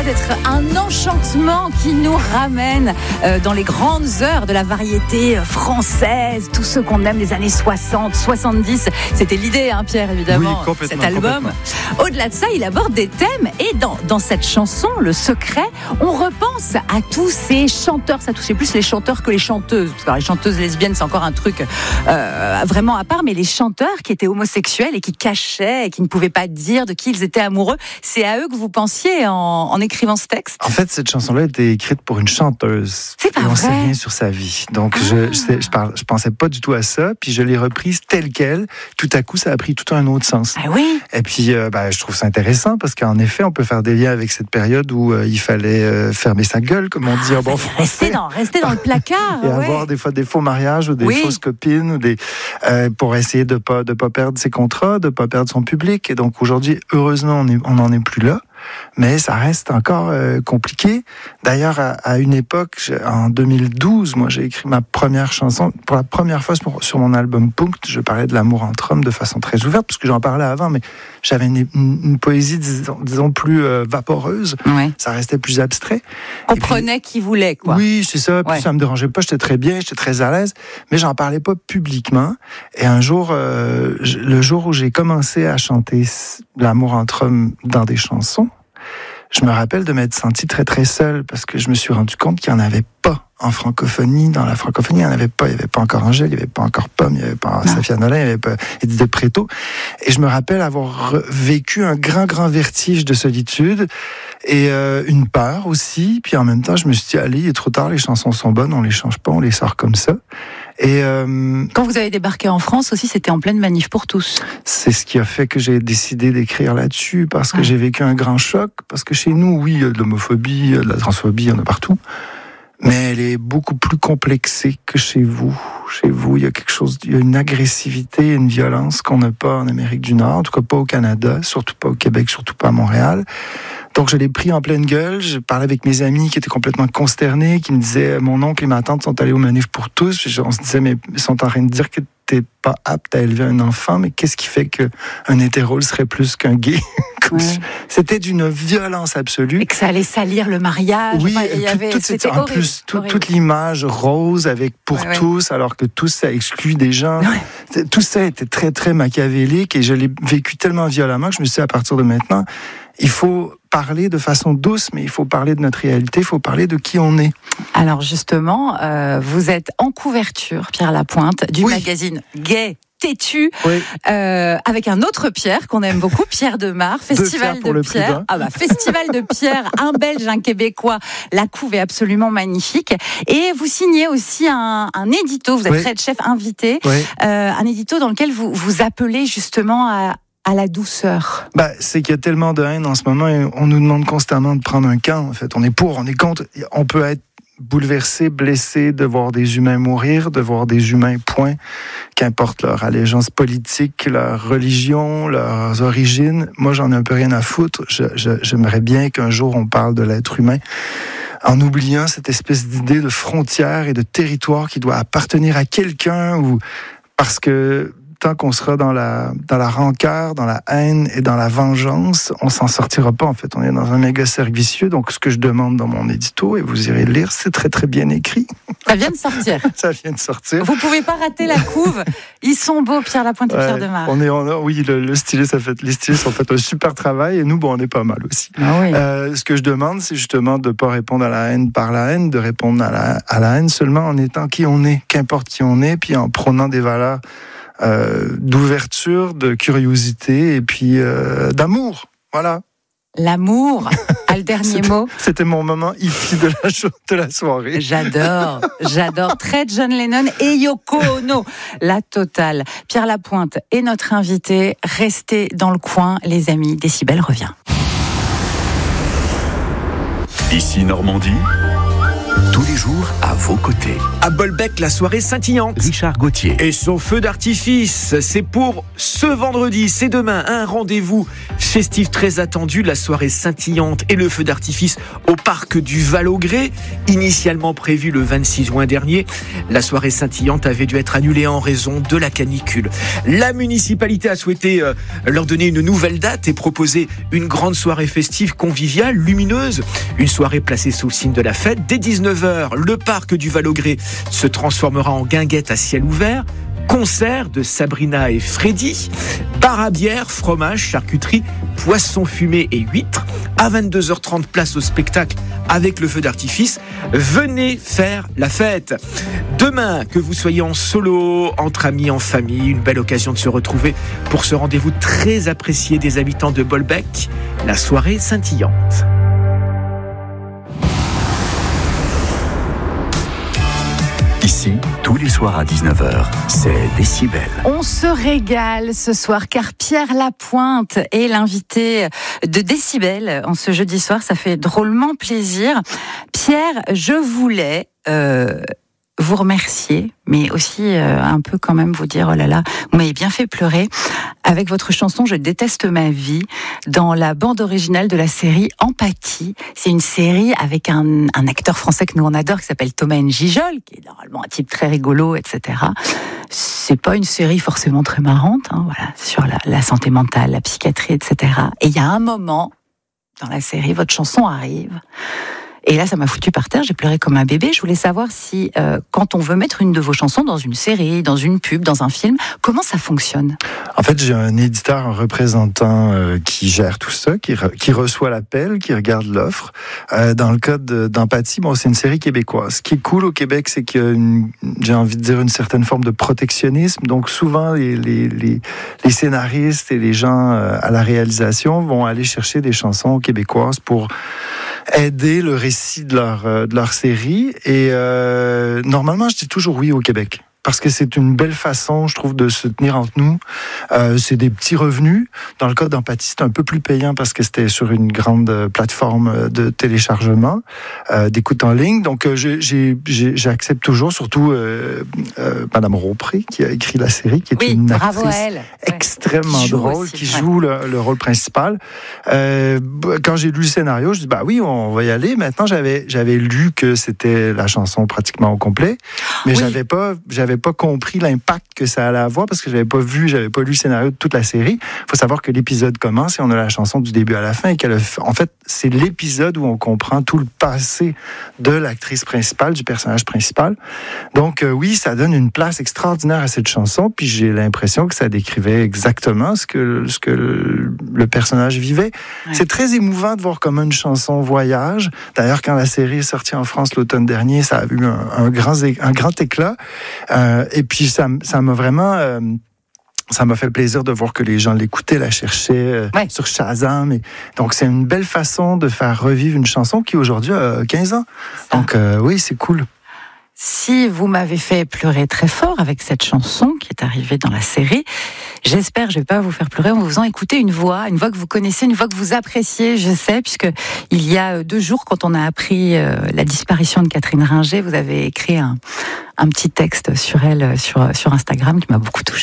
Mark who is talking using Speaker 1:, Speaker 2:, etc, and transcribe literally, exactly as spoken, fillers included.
Speaker 1: d'être un enchantement qui nous ramène euh, dans les grandes heures de la variété française, tous ceux qu'on aime des années soixante, soixante-dix. C'était l'idée, hein, Pierre, évidemment,
Speaker 2: oui, complètement,
Speaker 1: cet album.
Speaker 2: complètement.
Speaker 1: Au-delà de ça, il aborde des thèmes et dans, dans cette chanson, Le Secret, on repense à tous ces chanteurs. Ça touchait plus les chanteurs que les chanteuses. Parce que alors, les chanteuses lesbiennes, c'est encore un truc euh, vraiment à part, mais les chanteurs qui étaient homosexuels et qui cachaient et qui ne pouvaient pas dire de qui ils étaient amoureux, c'est à eux que vous pensiez en, en écrivant ce texte?
Speaker 2: En fait, cette chanson-là a été écrite pour une chanteuse.
Speaker 1: C'est pas
Speaker 2: et on
Speaker 1: vrai.
Speaker 2: sait rien sur sa vie. Donc,
Speaker 1: Ah.
Speaker 2: je, je, je, parle, je pensais pas du tout à ça. Puis, je l'ai reprise telle quelle. Tout à coup, ça a pris tout un autre sens.
Speaker 1: Ah oui.
Speaker 2: Et puis, euh, ben, je trouve ça intéressant parce qu'en effet, on peut faire des liens avec cette période où euh, il fallait euh, fermer sa gueule, comme on dit en bon français.
Speaker 1: Restez dans, restez dans le placard.
Speaker 2: Et
Speaker 1: ouais.
Speaker 2: avoir des fois des faux mariages ou des
Speaker 1: Oui.
Speaker 2: fausses copines ou des euh, pour essayer de pas de pas perdre ses contrats, de pas perdre son public. Et donc aujourd'hui, heureusement, on est, on n'en est plus là. Mais ça reste encore euh, compliqué. D'ailleurs, à, à une époque, en deux mille douze, moi, j'ai écrit ma première chanson. Pour la première fois sur, sur mon album Punkt, je parlais de l'amour entre hommes de façon très ouverte, parce que j'en parlais avant, mais j'avais une, une, une poésie, disons, disons plus euh, vaporeuse.
Speaker 1: Ouais.
Speaker 2: Ça restait plus abstrait.
Speaker 1: On prenait qui voulait, quoi.
Speaker 2: Oui, c'est ça. Puis
Speaker 1: Ouais.
Speaker 2: ça me dérangeait pas. J'étais très bien, j'étais très à l'aise, mais j'en parlais pas publiquement. Et un jour, euh, je- le jour où j'ai commencé à chanter l'amour entre hommes dans des chansons, je me rappelle de m'être senti très très seul parce que je me suis rendu compte qu'il n'y en avait pas en francophonie. Dans la francophonie, il n'y en avait pas. Il n'y avait pas encore Angèle, il n'y avait pas encore Pomme, il n'y avait pas
Speaker 1: Non.
Speaker 2: Safia Nolin, il n'y avait pas Edith de Préto. Et je me rappelle avoir re- vécu un grand grand vertige de solitude et euh, une peur aussi. Puis en même temps, je me suis dit, allez, il est trop tard, les chansons sont bonnes, on les change pas, on les sort comme ça. Et euh,
Speaker 1: Quand vous avez débarqué en France aussi, c'était en pleine manif pour tous.
Speaker 2: c'est ce qui a fait que j'ai décidé d'écrire là-dessus, parce que
Speaker 1: Ouais.
Speaker 2: j'ai vécu un grand choc, parce que chez nous, oui, il y a de l'homophobie, il y a de la transphobie, il y en a partout, mais elle est beaucoup plus complexée que chez vous. Chez vous, il y a quelque chose, il y a une agressivité, une violence qu'on n'a pas en Amérique du Nord, en tout cas pas au Canada, surtout pas au Québec, surtout pas à Montréal. Donc, je l'ai pris en pleine gueule. Je parlais avec mes amis qui étaient complètement consternés, qui me disaient, mon oncle et ma tante sont allés aux manifs pour tous. Puis on se disait, mais ils sont en train de dire que t'es pas apte à élever un enfant, mais qu'est-ce qui fait qu'un hétéro le serait plus qu'un gay? Comme
Speaker 1: Ouais.
Speaker 2: si- C'était d'une violence absolue.
Speaker 1: Et que ça allait salir le mariage.
Speaker 2: Oui,
Speaker 1: Enfin, il y
Speaker 2: tout-
Speaker 1: avait,
Speaker 2: tout-
Speaker 1: c'était
Speaker 2: en
Speaker 1: horrible,
Speaker 2: plus, tout-
Speaker 1: horrible.
Speaker 2: toute l'image rose avec pour
Speaker 1: Ouais, ouais.
Speaker 2: tous, alors que tous, ça exclut des gens.
Speaker 1: Ouais.
Speaker 2: C'est- Tout ça était très, très machiavélique et je l'ai vécu tellement violemment que je me suis dit, à partir de maintenant, il faut parler de façon douce, mais il faut parler de notre réalité, il faut parler de qui on est.
Speaker 1: Alors justement, euh, vous êtes en couverture, Pierre Lapointe, du
Speaker 2: Oui.
Speaker 1: magazine Gay Têtu,
Speaker 2: Oui.
Speaker 1: euh, avec un autre Pierre qu'on aime beaucoup, Pierre Demar, Festival
Speaker 2: Pierre pour
Speaker 1: de
Speaker 2: le prix
Speaker 1: Pierre.
Speaker 2: d'un.
Speaker 1: Ah bah, Festival de Pierre, un Belge, un Québécois. La couve est absolument magnifique. Et vous signez aussi un, un édito, vous êtes
Speaker 2: Oui.
Speaker 1: Red Chef invité,
Speaker 2: Oui.
Speaker 1: euh, un édito dans lequel vous vous appelez justement à, à la douceur.
Speaker 2: Bah, c'est qu'il y a tellement de haine en ce moment et on nous demande constamment de prendre un camp. En fait, on est pour, on est contre. On peut être bouleversé, blessé de voir des humains mourir, de voir des humains, point, qu'importe leur allégeance politique, leur religion, leurs origines. Moi, j'en ai un peu rien à foutre. Je, je, j'aimerais bien qu'un jour on parle de l'être humain en oubliant cette espèce d'idée de frontière et de territoire qui doit appartenir à quelqu'un, ou parce que tant qu'on sera dans la, dans la rancœur, dans la haine et dans la vengeance, on s'en sortira pas, en fait. On est dans un méga cercle vicieux. Donc, ce que je demande dans mon édito, et vous irez le lire, c'est très, très bien écrit.
Speaker 1: Ça vient de sortir.
Speaker 2: Ça vient de sortir.
Speaker 1: Vous pouvez pas rater la couve. Ils sont beaux, Pierre Lapointe et
Speaker 2: Ouais,
Speaker 1: Pierre Demar.
Speaker 2: on est, on a, oui, le, le styliste a fait, les stylistes ont fait un super travail, et nous, bon, on est pas mal aussi.
Speaker 1: Ah oui.
Speaker 2: Euh, ce que je demande, c'est justement de ne pas répondre à la haine par la haine, de répondre à la, à la haine seulement en étant qui on est, qu'importe qui on est, puis en prônant des valeurs euh, d'ouverture, de curiosité et puis euh, d'amour. Voilà.
Speaker 1: L'amour a le dernier
Speaker 2: C'était-
Speaker 1: mot.
Speaker 2: C'était mon moment hippie de la, cho- de la soirée.
Speaker 1: J'adore, j'adore. Très John Lennon et Yoko Ono. La totale. Pierre Lapointe est notre invité. Restez dans le coin, les amis. Décibel revient.
Speaker 3: Ici Normandie, tous les jours à vos côtés.
Speaker 4: À Bolbec, la soirée scintillante.
Speaker 3: Richard Gauthier.
Speaker 4: Et son feu d'artifice, c'est pour ce vendredi, c'est demain, un rendez-vous festif très attendu, la soirée scintillante et le feu d'artifice au parc du Val-au-Gré. Initialement prévu le vingt-six juin dernier, la soirée scintillante avait dû être annulée en raison de la canicule. La municipalité a souhaité euh, leur donner une nouvelle date et proposer une grande soirée festive conviviale, lumineuse, une soirée placée sous le signe de la fête. Dès dix-neuf heures, le parc du Val-au-Gré se transformera en guinguette à ciel ouvert. Concert de Sabrina et Freddy, bar à bière, fromage, charcuterie, poisson fumé et huîtres. À vingt-deux heures trente, place au spectacle avec le feu d'artifice. Venez faire la fête. Demain, que vous soyez en solo, entre amis, en famille, une belle occasion de se retrouver pour ce rendez-vous très apprécié des habitants de Bolbec, la soirée scintillante.
Speaker 3: Ici, tous les soirs à dix-neuf heures, c'est Décibel.
Speaker 1: On se régale ce soir car Pierre Lapointe est l'invité de Décibel en ce jeudi soir. Ça fait drôlement plaisir. Pierre, je voulais... Euh vous remercier, mais aussi euh, un peu quand même vous dire, oh là là, vous m'avez bien fait pleurer avec votre chanson « Je déteste ma vie » dans la bande originale de la série Empathie. C'est une série avec un, un acteur français que nous on adore qui s'appelle Thomas N'Gijol, qui est normalement un type très rigolo, et cetera. C'est pas une série forcément très marrante, hein, voilà, sur la, la santé mentale, la psychiatrie, et cetera. Et il y a un moment dans la série, votre chanson arrive. Et là, ça m'a foutu par terre, j'ai pleuré comme un bébé. Je voulais savoir si, euh, quand on veut mettre une de vos chansons dans une série, dans une pub, dans un film, comment ça fonctionne ?
Speaker 2: En fait, j'ai un éditeur, un représentant euh, qui gère tout ça, qui, re- qui reçoit l'appel, qui regarde l'offre. Euh, dans le cas de, d'Empathie, bon, c'est une série québécoise. Ce qui est cool au Québec, c'est qu'il y a, une, j'ai envie de dire, une certaine forme de protectionnisme. Donc, souvent, les, les, les, les scénaristes et les gens euh, à la réalisation vont aller chercher des chansons québécoises pour aider le récit de leur, de leur série. Et euh, normalement, je dis toujours oui au Québec. Parce que c'est une belle façon, je trouve, de se tenir entre nous. Euh, c'est des petits revenus. Dans le cas d'Empathie, c'est un peu plus payant parce que c'était sur une grande plateforme de téléchargement, euh, d'écoute en ligne. Donc, euh, j'ai, j'ai, j'accepte toujours, surtout euh, euh, Madame Ropré, qui a écrit la série, qui est
Speaker 1: oui,
Speaker 2: une
Speaker 1: bravo
Speaker 2: actrice
Speaker 1: à elle.
Speaker 2: extrêmement
Speaker 1: ouais.
Speaker 2: drôle,
Speaker 1: aussi,
Speaker 2: qui
Speaker 1: ouais.
Speaker 2: joue le, le rôle principal. Euh, quand j'ai lu le scénario, je dis, bah oui, on va y aller. Maintenant, j'avais, j'avais lu que c'était la chanson pratiquement au complet, mais oui. j'avais pas, j'avais pas compris l'impact que ça allait avoir parce que j'avais pas vu, j'avais pas lu le scénario de toute la série. Il faut savoir que l'épisode commence et on a la chanson du début à la fin et qu'elle a, en fait, c'est l'épisode où on comprend tout le passé de l'actrice principale, du personnage principal. Donc euh, oui, ça donne une place extraordinaire à cette chanson, puis j'ai l'impression que ça décrivait exactement ce que, ce que le, le personnage vivait. Ouais. C'est très émouvant de voir comment une chanson voyage. D'ailleurs, quand la série est sortie en France l'automne dernier, ça a eu un, un, grand, un grand éclat. Euh, et puis ça, ça m'a vraiment... Euh, ça m'a fait plaisir de voir que les gens l'écoutaient, la cherchaient euh, ouais. sur Shazam. Et donc, c'est une belle façon de faire revivre une chanson qui, aujourd'hui, a quinze ans. Donc, euh, oui, c'est cool.
Speaker 1: Si vous m'avez fait pleurer très fort avec cette chanson qui est arrivée dans la série, j'espère que je ne vais pas vous faire pleurer en vous faisant écouter une voix, une voix que vous connaissez, une voix que vous appréciez, je sais, puisque il y a deux jours, quand on a appris euh, la disparition de Catherine Ringer, vous avez écrit un, un petit texte sur elle, sur, sur Instagram, qui m'a beaucoup touchée.